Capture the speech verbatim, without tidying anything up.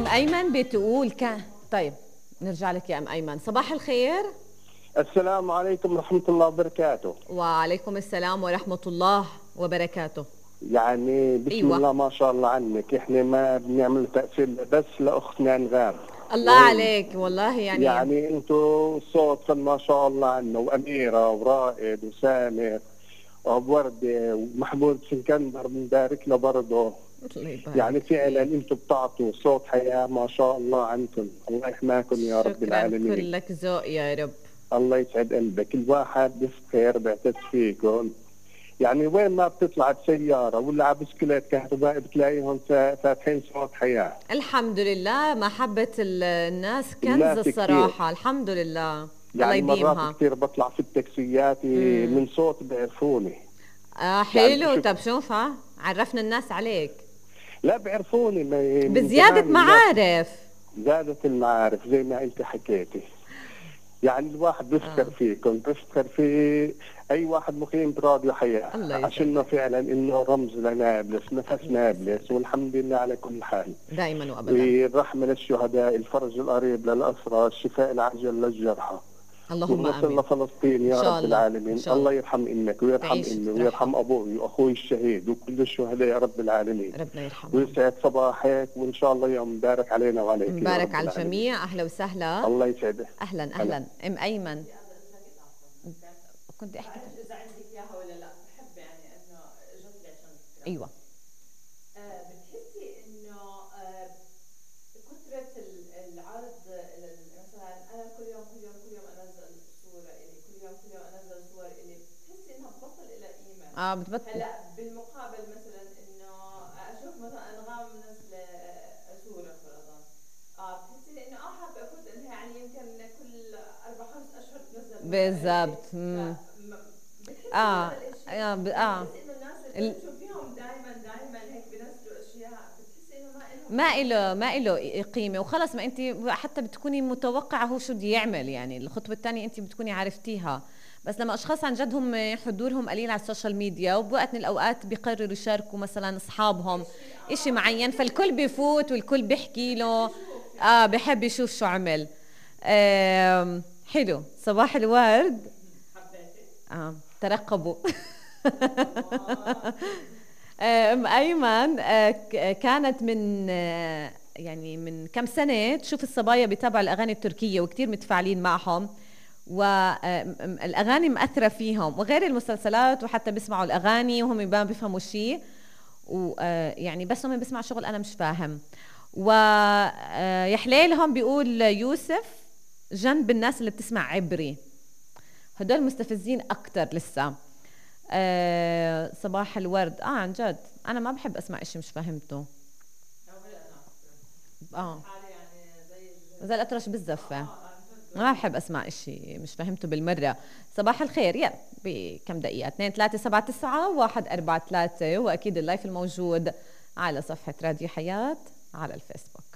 ام ايمن بتقول كان. طيب نرجع لك يا ام ايمن. صباح الخير. السلام عليكم ورحمة الله وبركاته. وعليكم السلام ورحمة الله وبركاته. يعني بسم ايوه، الله ما شاء الله عنك، احنا ما بنعمل تأثير بس لأختنا أنغام الله وهي. عليك والله. يعني يعني انتوا صوت ما شاء الله عنه، وأميرة ورائد وسامر ووردة ومحمود سكندر بنبارك له برضه. الله يبارك يعني فعلا فيك. انتوا بتعطوا صوت حياة ما شاء الله عنكم، الله يحماكم يا رب شكرا، العالمين. كلك ذوق يا رب. الله يسعد قلبك، الواحد بخير بيعتز فيكم. يعني وين ما بتطلع بسيارة ولا على بسكليت كهربائي بتلاقيهم فاتحين صوت حياة. الحمد لله، محبة ال- الناس كنز الناس كثير. الصراحة، الحمد لله. الله يعني مرات يديمها. كثير بطلع في التاكسيات امم من صوت بيعرفوني. آه يعني حلو. بشوف. طب شوف، ها عرفنا الناس عليك لا بيعرفوني ما- من بزيادة زمان الناس. معارف. زادت المعارف زي ما انت حكيتي. يعني الواحد بيفخر آه. فيكم، بيفخر في اي واحد مقيم براديو حياة، الله عشان يسعدك. فعلا انه رمز لنابلس، نفس الله نابلس، يسعدك والحمد لله على كل حال. دائما وابدا. والرحمة للشهداء، الفرج القريب للأسرى، الشفاء العاجل للجرحى، اللهم والنصر امين. لفلسطين ان يا شاء رب الله، ان العالمين. شاء الله. الله يرحم امك ويرحم تعيش امي وتترحم. ويرحم ابوي واخوي الشهيد وكل الشهداء يا رب العالمين. ربنا يرحمهم. ويسعد صباحك، وان شاء الله يوم مبارك علينا وعليك يا مبارك رب على العالمين. الجميع. اهلا وسهلا. الله يسعدك. اهلا هلا. اهلا ام ايمن. كنت احكي اذا عندك اياها ولا لا، بحب يعني انه جات لي عشان تذكرها. ايوه. آه بتحسي انه آه كثرة ال- العرض ال- مثلا انا كل يوم كل يوم كل يوم انزل صورة الي، كل يوم كل يوم انزل صور الي، بتحسي انها بطل الى قيمة؟ اه بتبط. هلا بالمقابل مثلا انه اشوف مثلا انغام منزلة صورة فرضا، اه بتحسي انه اه حابة افوت انها يعني يمكن كل اربع خمس اشهر بتنزل مرة إلي. بالضبط. مم. بتحسي اه هذا الاشي؟ اه ب- يعني اه بتحسي انه الناس اللي ال- بتشوفيهم دائما دائما هيك بينزلوا اشياء، بتحسي انه ما لهم ما قيمة؟ إله ما إله قيمة، وخلص ما أنت حتى بتكوني متوقعة هو شو بده يعمل. يعني الخطوة الثانية أنت بتكوني عرفتيها. بس لما أشخاص عن جد هم حضورهم قليل على السوشيال ميديا، وبوقت من الأوقات بيقرروا يشاركوا مثلا أصحابهم إشي معين، فالكل بيفوت والكل بيحكي له. بشوف آه يعني بحب يشوف شو عمل. آه حلو. صباح الورد. حبيتي. آه ترقبوا. الله. آه، ام ايمن، آه، ك- كانت من آه، يعني من كم سنه تشوف الصبايا بيتابعوا الاغاني التركيه وكتير متفاعلين معهم، والاغاني مأثره فيهم، وغير المسلسلات، وحتى بيسمعوا الاغاني وهم ما بيفهموا شيء. ويعني بس هم بيسمعوا شغل انا مش فاهم. ويا حليلهم بيقول يوسف جنب الناس اللي بتسمع عبري. هدول مستفزين اكتر لسه. آه صباح الورد. اه عن جد انا ما بحب اسمع اشي مش فاهمته. لا ولا انا اصلا اه حالي يعني زي الجن. زي الاطرش بالزفه. اه عن جد ما بحب اسمع اشي مش فهمته بالمره. صباح الخير. يلا بكم دقيقه. اثنين ثلاثة سبعة تسعة واحد أربعة ثلاثة، واكيد اللايف الموجود على صفحه راديو حياه على الفيسبوك.